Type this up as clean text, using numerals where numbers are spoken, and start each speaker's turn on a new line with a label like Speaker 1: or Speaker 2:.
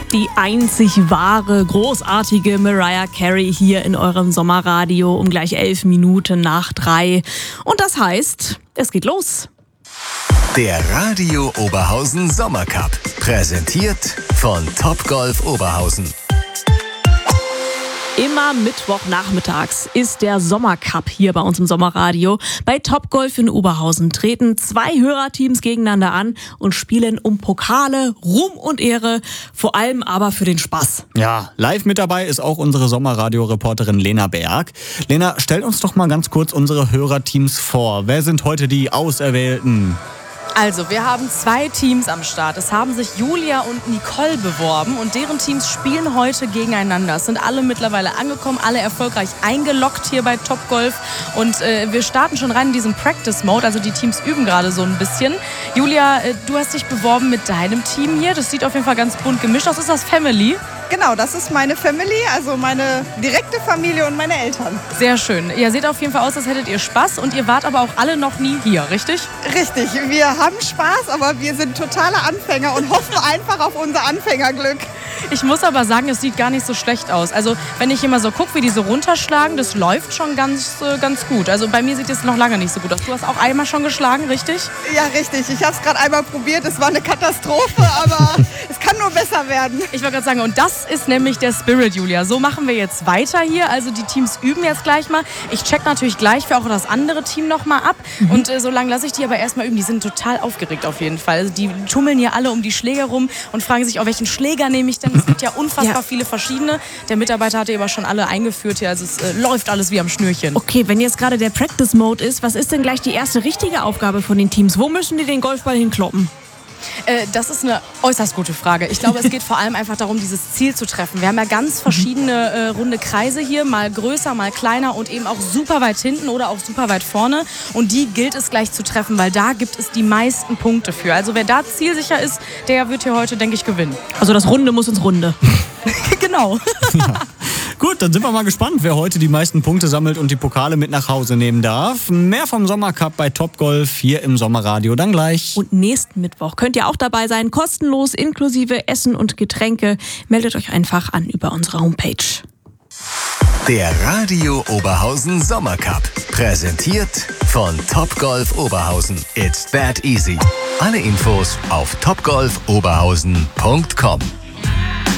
Speaker 1: Die einzig wahre, großartige Mariah Carey hier in eurem Sommerradio um gleich 11 Minuten nach 3. Und das heißt, es geht los.
Speaker 2: Der Radio Oberhausen Sommercup, präsentiert von Topgolf Oberhausen.
Speaker 1: Immer Mittwochnachmittags ist der Sommercup hier bei uns im Sommerradio. Bei Topgolf in Oberhausen treten 2 Hörerteams gegeneinander an und spielen um Pokale, Ruhm und Ehre, vor allem aber für den Spaß.
Speaker 3: Ja, live mit dabei ist auch unsere Sommerradio-Reporterin Lena Berg. Lena, stell uns doch mal ganz kurz unsere Hörerteams vor. Wer sind heute die Auserwählten?
Speaker 4: Also, wir haben 2 Teams am Start. Es haben sich Julia und Nicole beworben und deren Teams spielen heute gegeneinander. Es sind alle mittlerweile angekommen, alle erfolgreich eingeloggt hier bei Topgolf und wir starten schon rein in diesen Practice-Mode, also die Teams üben gerade so ein bisschen. Julia, du hast dich beworben mit deinem Team hier. Das sieht auf jeden Fall ganz bunt gemischt aus. Ist das Family?
Speaker 5: Genau, das ist meine Family, also meine direkte Familie und meine Eltern.
Speaker 4: Sehr schön. Ihr seht auf jeden Fall aus, als hättet ihr Spaß und ihr wart aber auch alle noch nie hier, richtig?
Speaker 5: Richtig, wir haben Spaß, aber wir sind totale Anfänger und hoffen einfach auf unser Anfängerglück.
Speaker 4: Ich muss aber sagen, es sieht gar nicht so schlecht aus. Also wenn ich immer so gucke, wie die so runterschlagen, das läuft schon ganz gut. Also bei mir sieht es noch lange nicht so gut aus. Du hast auch einmal schon geschlagen, richtig?
Speaker 5: Ja, richtig. Ich habe es gerade einmal probiert. Es war eine Katastrophe, aber es kann nur besser werden.
Speaker 4: Ich wollte gerade sagen, und das ist nämlich der Spirit, Julia. So machen wir jetzt weiter hier. Also die Teams üben jetzt gleich mal. Ich check natürlich gleich für auch das andere Team nochmal ab. Und so lange lasse ich die aber erstmal üben. Die sind total aufgeregt auf jeden Fall. Also die tummeln hier alle um die Schläger rum und fragen sich, welchen Schläger nehme ich denn? Es gibt ja unfassbar viele verschiedene. Der Mitarbeiter hat die aber schon alle eingeführt hier. Also es läuft alles wie am Schnürchen.
Speaker 1: Okay, wenn jetzt gerade der Practice-Mode ist, was ist denn gleich die erste richtige Aufgabe von den Teams? Wo müssen die den Golfball hinkloppen?
Speaker 4: Das ist eine äußerst gute Frage. Ich glaube, es geht vor allem einfach darum, dieses Ziel zu treffen. Wir haben ja ganz verschiedene runde Kreise hier, mal größer, mal kleiner und eben auch super weit hinten oder auch super weit vorne. Und die gilt es gleich zu treffen, weil da gibt es die meisten Punkte für. Also wer da zielsicher ist, der wird hier heute, denke ich, gewinnen.
Speaker 1: Also das Runde muss ins Runde.
Speaker 4: Genau.
Speaker 3: Ja. Gut, dann sind wir mal gespannt, wer heute die meisten Punkte sammelt und die Pokale mit nach Hause nehmen darf. Mehr vom Sommercup bei Topgolf hier im Sommerradio dann gleich.
Speaker 1: Und nächsten Mittwoch könnt ihr auch dabei sein, kostenlos, inklusive Essen und Getränke. Meldet euch einfach an über unsere Homepage.
Speaker 2: Der Radio Oberhausen Sommercup, präsentiert von Topgolf Oberhausen. It's that easy. Alle Infos auf topgolfoberhausen.com.